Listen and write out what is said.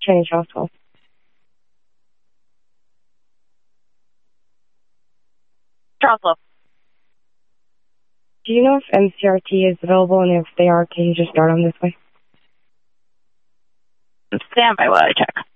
Chinese Hospital. Charlesville. Do you know if MCRT is available, and if they are, can you just start on this way? Stand by while I check.